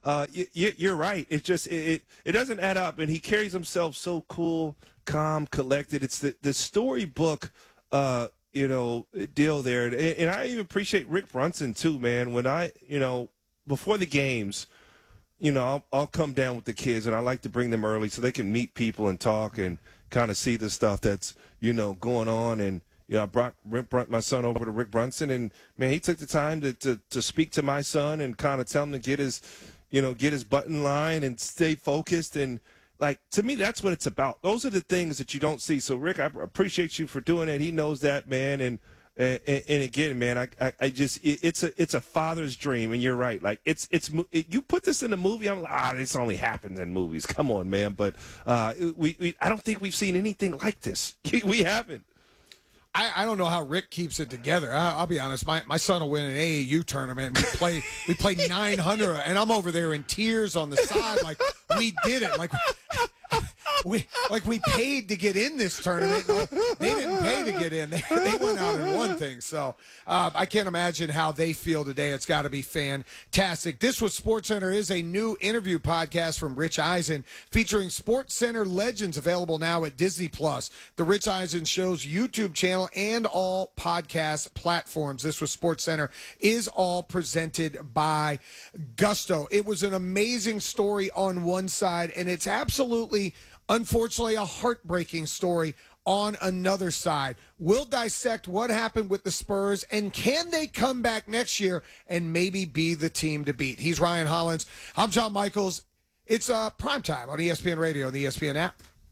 you're right. It just it doesn't add up, and he carries himself so cool, calm, collected. It's the storybook, deal there, and I even appreciate Rick Brunson too, man. When before the games, I'll come down with the kids, and I like to bring them early so they can meet people and talk and kind of see the stuff that's going on. And I brought my son over to Rick Brunson, and man, he took the time to speak to my son and kind of tell him to get his butt in line and stay focused. And like, to me, that's what it's about. Those are the things that you don't see. So Rick, I appreciate you for doing it. He knows that, man. And again, man, it's a father's dream, and you're right. Like you put this in a movie, I'm like, this only happens in movies. Come on, man. But I don't think we've seen anything like this. We haven't. I don't know how Rick keeps it together. I'll be honest. My son will win an AAU tournament. We play 900, and I'm over there in tears on the side, like we did it. We paid to get in this tournament. They didn't pay to get in. They went out and won things. So I can't imagine how they feel today. It's got to be fantastic. This was SportsCenter is a new interview podcast from Rich Eisen featuring SportsCenter legends, available now at Disney Plus, the Rich Eisen Show's YouTube channel, and all podcast platforms. This was SportsCenter is all presented by Gusto. It was an amazing story on one side, and it's absolutely, unfortunately, a heartbreaking story on another side. We'll dissect what happened with the Spurs, and can they come back next year and maybe be the team to beat? He's Ryan Hollins. I'm John Michaels. It's primetime on ESPN Radio and the ESPN app.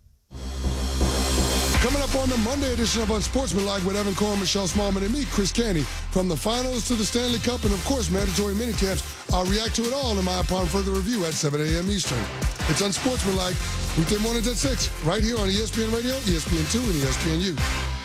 Coming up on the Monday edition of Unsportsmanlike with Evan Cohen, Michelle Smallman, and me, Chris Canty. From the finals to the Stanley Cup and, of course, mandatory minicamps, I'll react to it all in my upon further review at 7 a.m. Eastern. It's Unsportsmanlike, weekday mornings at 6, right here on ESPN Radio, ESPN2, and ESPNU.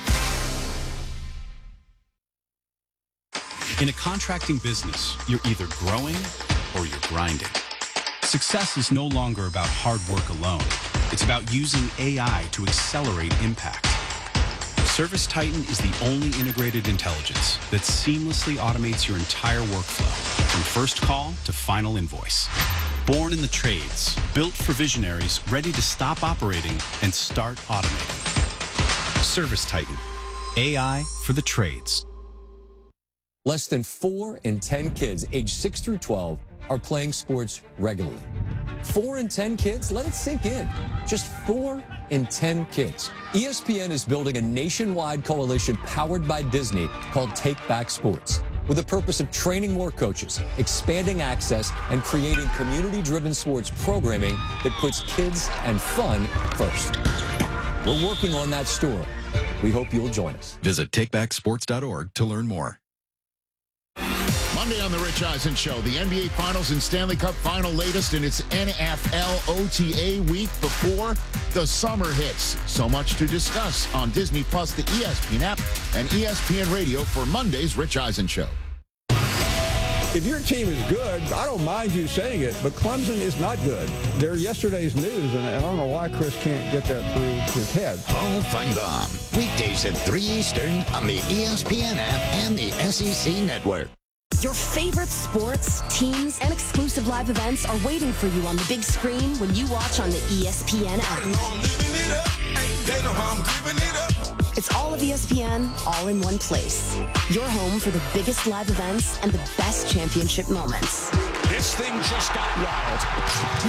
In a contracting business, you're either growing or you're grinding. Success is no longer about hard work alone. It's about using AI to accelerate impact. ServiceTitan is the only integrated intelligence that seamlessly automates your entire workflow, from first call to final invoice. Born in the trades, built for visionaries ready to stop operating and start automating. ServiceTitan, AI for the trades. Less than 4 in 10 kids aged 6 through 12 are playing sports regularly. 4 in 10 kids? Let it sink in. Just 4 in 10 kids. ESPN is building a nationwide coalition powered by Disney called Take Back Sports, with the purpose of training more coaches, expanding access, and creating community-driven sports programming that puts kids and fun first. We're working on that story. We hope you'll join us. Visit takebacksports.org to learn more. Monday on the Rich Eisen Show, the NBA Finals and Stanley Cup Final latest in its NFL OTA week before the summer hits. So much to discuss on Disney Plus, the ESPN app, and ESPN Radio for Monday's Rich Eisen Show. If your team is good, I don't mind you saying it, but Clemson is not good. They're yesterday's news, and I don't know why Chris can't get that through his head. Paul Feinbaum, weekdays at 3 Eastern on the ESPN app and the SEC Network. Your favorite sports, teams, and exclusive live events are waiting for you on the big screen when you watch on the ESPN app. It's all of ESPN, all in one place. Your home for the biggest live events and the best championship moments. This thing just got wild.